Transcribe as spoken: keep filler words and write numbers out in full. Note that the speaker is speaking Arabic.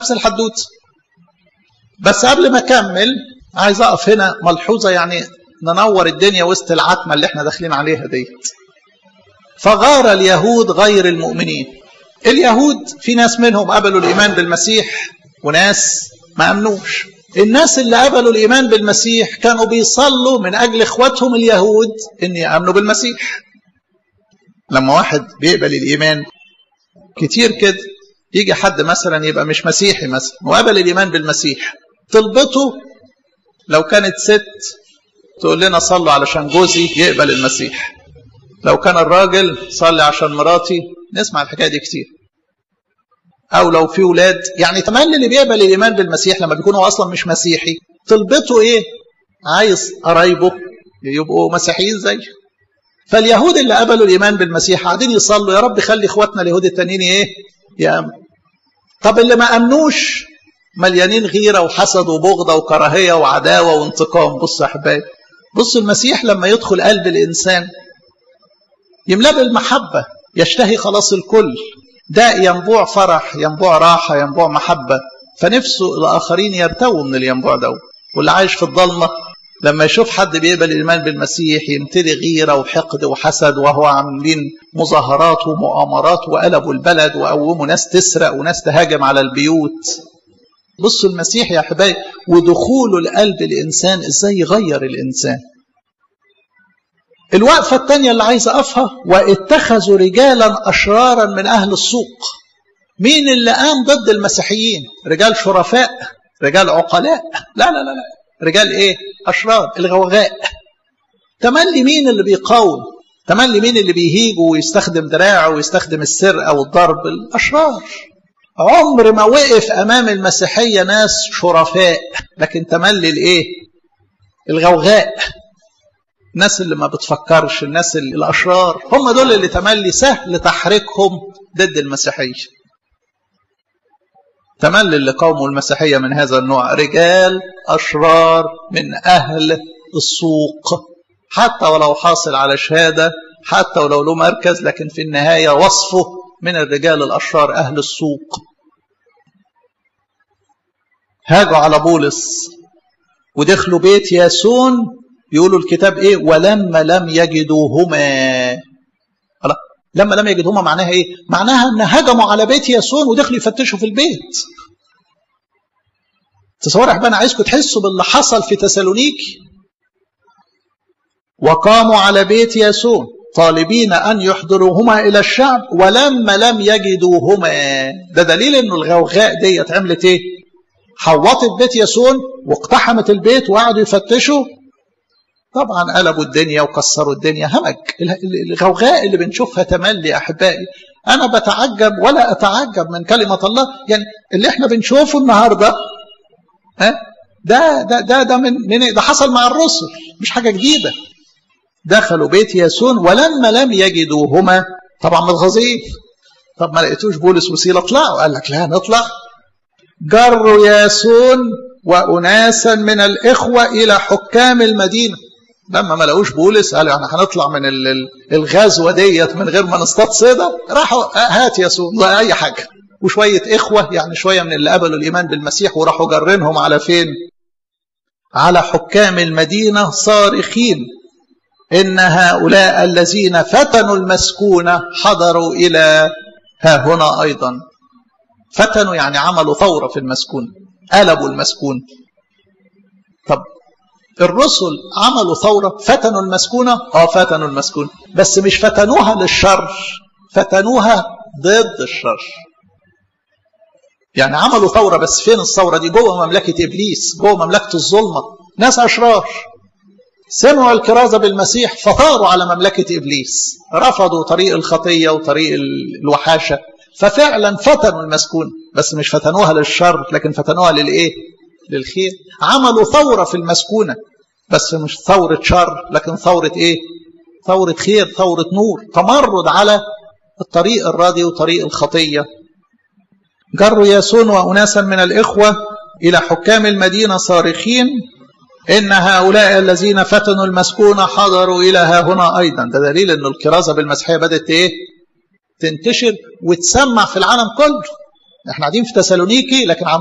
نفس الحدوته. بس قبل ما اكمل عايز اقف هنا ملحوظه يعني ننور الدنيا وسط العتمه اللي احنا داخلين عليها ديت. فغار اليهود غير المؤمنين. اليهود في ناس منهم قبلوا الايمان بالمسيح وناس ما امنوش. الناس اللي قبلوا الايمان بالمسيح كانوا بيصلوا من اجل اخواتهم اليهود ان يامنوا بالمسيح. لما واحد بيقبل الايمان كتير كده، يجي حد مثلا يبقى مش مسيحي مثلا وقبل الايمان بالمسيح، طلبته لو كانت ست تقول لنا صلوا علشان جوزي يقبل المسيح، لو كان الراجل صلي عشان مراتي. نسمع الحكايه دي كتير. او لو في ولاد، يعني تملي اللي بيقبل الايمان بالمسيح لما بيكون هو اصلا مش مسيحي طلبته ايه؟ عايز قرايبه يبقوا مسيحيين زيه. فاليهود اللي قبلوا الايمان بالمسيح قاعدين يصلوا يا رب خلي اخواتنا اليهود التانيين ايه؟ يامنوا. طب اللي ما امنوش مليانين غيره وحسد وبغضه وكراهيه وعداوه وانتقام. بصوا يا احبائي، بصوا المسيح لما يدخل قلب الانسان يملاه بالمحبه، يشتهي خلاص الكل، ده ينبوع فرح، ينبوع راحه، ينبوع محبه، فنفسه الاخرين يرتووا من الينبوع ده. واللي عايش في الضلمه لما يشوف حد بيقبل الايمان بالمسيح يمتلي غيره وحقد وحسد، وهو عاملين مظاهرات ومؤامرات وقلبوا البلد وقوموا ناس تسرق وناس تهاجم على البيوت. بصوا المسيح يا احبائي ودخوله لقلب الانسان ازاي يغير الانسان. الوقفه الثانيه اللي عايز اقفها، واتخذوا رجالا اشرارا من اهل السوق. مين اللي قام ضد المسيحيين؟ رجال شرفاء، رجال عقلاء، لا لا لا لا، رجال ايه؟ اشرار، الغوغاء. تملي مين اللي بيقاوم؟ تملي مين اللي بيهيج ويستخدم دراعه ويستخدم السرقه والضرب؟ الاشرار. عمر ما وقف امام المسيحيه ناس شرفاء، لكن تملي الايه؟ الغوغاء، الناس اللي ما بتفكرش، الناس اللي الاشرار، هم دول اللي تملي سهل تحريكهم ضد المسيحيه. تملي اللي قاوموا المسيحيه من هذا النوع رجال اشرار من اهل السوق، حتى ولو حاصل على شهاده، حتى ولو له مركز، لكن في النهايه وصفه من الرجال الاشرار اهل السوق. هاجوا على بولس ودخلوا بيت ياسون، يقولوا الكتاب ايه؟ ولما لم يجدوهما. لما لم يجدوهما معناها ايه؟ معناها ان هجموا على بيت ياسون ودخلوا يفتشوا في البيت. تصور يا احبابي، انا عايزكم تحسوا باللي حصل في تسالونيكي. وقاموا على بيت ياسون طالبين ان يحضروهما الى الشعب ولما لم يجدوهما. ده دليل انه الغوغاء دي عملت ايه؟ حوطت بيت ياسون واقتحمت البيت وقعدوا يفتشوا. طبعا قلبوا الدنيا وكسروا الدنيا، همج. الغوغاء اللي بنشوفها تملي احبائي، انا بتعجب ولا اتعجب من كلمه الله. يعني اللي احنا بنشوفه النهارده ها ده ده ده ده من من ده حصل مع الرسل، مش حاجه جديده. دخلوا بيت ياسون ولما لم يجدوهما، طبعا متغاظين. طب ما لقيتوش بولس وسيله؟ اطلعوا. قال لك لا نطلع. جروا ياسون واناسا من الاخوه الى حكام المدينه. لما ما لقوش بولس قالوا احنا هنطلع من الغزوه ديت من غير ما نصطاد صيده. راحوا هات ياسون لا اي حاجه وشويه اخوه، يعني شويه من اللي قبلوا الايمان بالمسيح، وراحوا جرينهم على فين؟ على حكام المدينه صارخين ان هؤلاء الذين فتنوا المسكونه حضروا الى ها هنا ايضا. فتنوا يعني عملوا ثوره في المسكونه، قلبوا المسكونه. طب الرسل عملوا ثورة، فتنوا المسكونة؟ اه فتنوا المسكونة، بس مش فتنوها للشر، فتنوها ضد الشر. يعني عملوا ثورة، بس فين الثورة دي؟ جوه مملكة إبليس، جوه مملكة الظلمة، ناس أشرار سمعوا الكرازة بالمسيح فطاروا على مملكة إبليس، رفضوا طريق الخطية وطريق الوحاشة، ففعلا فتنوا المسكونة، بس مش فتنوها للشر، لكن فتنوها للإيه؟ للخير. عملوا ثورة في المسكونة، بس مش ثورة شر، لكن ثورة ايه؟ ثورة خير، ثورة نور، تمرد على الطريق الراضي وطريق الخطية. جروا ياسون وأناسا من الإخوة إلى حكام المدينة صارخين إن هؤلاء الذين فتنوا المسكونة حضروا إلى ها هنا أيضا. ده دليل أن الكرازة بالمسيحية بدأت ايه؟ تنتشر وتسمع في العالم كله. احنا قاعدين في تسالونيكي لكن